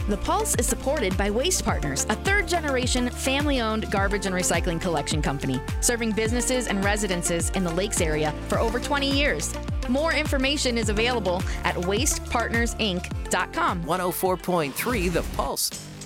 The Pulse is supported by Waste Partners, a third-generation, family-owned garbage and recycling collection company, serving businesses and residences in the Lakes area for over 20 years. More information is available at wastepartnersinc.com. 104.3 The Pulse.